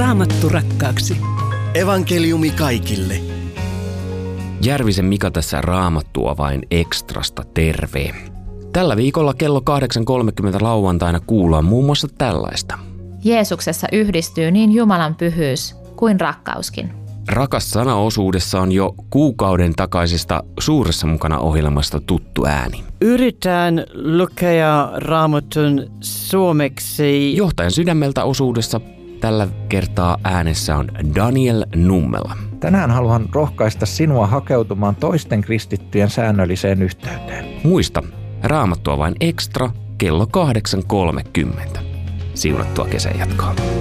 Raamattu rakkaaksi. Evankeliumi kaikille. Järvisen Mika tässä Raamattua vain ekstrasta terve. Tällä viikolla kello 8.30 lauantaina kuullaan muun muassa tällaista. Jeesuksessa yhdistyy niin Jumalan pyhyys kuin rakkauskin. Rakas sana-osuudessa on jo kuukauden takaisesta Suuressa mukana -ohjelmasta tuttu ääni. Yritän lukea Raamatun suomeksi. Johtajan sydämeltä -osuudessa tällä kertaa äänessä on Daniel Nummela. Tänään haluan rohkaista sinua hakeutumaan toisten kristittyjen säännölliseen yhteyteen. Muista, Raamattua vain ekstra kello 8.30. Siunattua kesän jatkoa.